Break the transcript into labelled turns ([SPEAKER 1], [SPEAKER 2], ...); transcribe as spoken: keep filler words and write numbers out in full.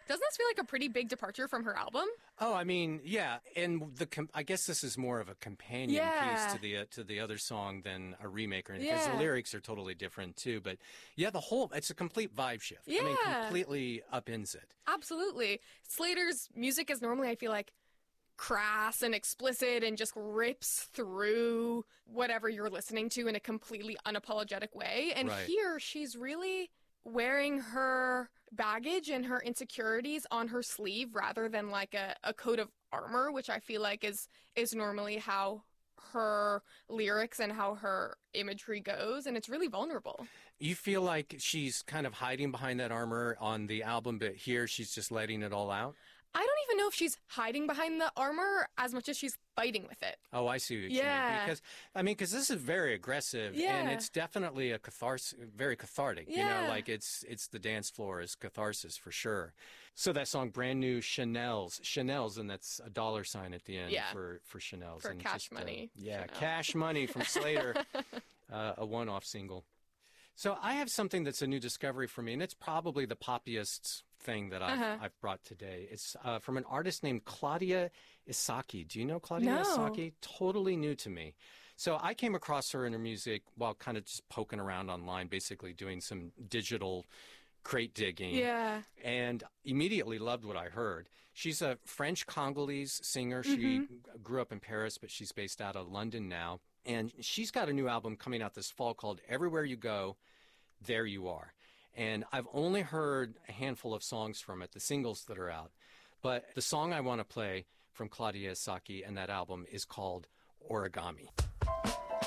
[SPEAKER 1] Doesn't this feel like a pretty big departure from her album?
[SPEAKER 2] Oh, I mean, yeah, and the com- I guess this is more of a companion
[SPEAKER 1] Yeah.
[SPEAKER 2] piece to the uh, to the other song than a remake, or anything, because
[SPEAKER 1] Yeah.
[SPEAKER 2] the lyrics are totally different too. But yeah, the whole it's a complete vibe shift. I mean,
[SPEAKER 1] Yeah.
[SPEAKER 2] completely upends it.
[SPEAKER 1] Absolutely. Slater's music is normally, I feel like, crass and explicit and just rips through whatever you're listening to in a completely unapologetic way. And
[SPEAKER 2] Right.
[SPEAKER 1] here, she's really wearing her baggage and her insecurities on her sleeve rather than like a, a coat of armor, which I feel like is is normally how her lyrics and how her imagery goes, and it's really vulnerable.
[SPEAKER 2] You feel like she's kind of hiding behind that armor on the album, but here she's just letting it all out?
[SPEAKER 1] I don't even know if she's hiding behind the armor as much as she's fighting with it.
[SPEAKER 2] Oh, I see what you
[SPEAKER 1] Yeah.
[SPEAKER 2] mean. Because, I mean, because this is very aggressive,
[SPEAKER 1] Yeah.
[SPEAKER 2] and it's definitely a catharsis, very cathartic. You
[SPEAKER 1] Yeah.
[SPEAKER 2] know, like it's it's the dance floor is catharsis for sure. So that song, Brand New Chanel's, Chanel's, and that's a dollar sign at the end
[SPEAKER 1] Yeah.
[SPEAKER 2] for, for Chanel's.
[SPEAKER 1] For
[SPEAKER 2] and
[SPEAKER 1] Cash
[SPEAKER 2] just, uh,
[SPEAKER 1] Money,
[SPEAKER 2] yeah,
[SPEAKER 1] Chanel.
[SPEAKER 2] Cash Money from Slater, uh, a one-off single. So I have something that's a new discovery for me, and it's probably the poppiest thing that I've,
[SPEAKER 1] Uh-huh.
[SPEAKER 2] I've brought today. It's uh, from an artist named Claudia Isaki. Do you know Claudia
[SPEAKER 1] No.
[SPEAKER 2] Isaki? Totally new to me. So I came across her and her music while kind of just poking around online, basically doing some digital crate digging.
[SPEAKER 1] Yeah.
[SPEAKER 2] And immediately loved what I heard. She's a French Congolese singer. She
[SPEAKER 1] Mm-hmm.
[SPEAKER 2] grew up in Paris, but she's based out of London now. And she's got a new album coming out this fall called Everywhere You Go, There You Are. And I've only heard a handful of songs from it, the singles that are out. But the song I want to play from Claudia Isaki and that album is called Origami.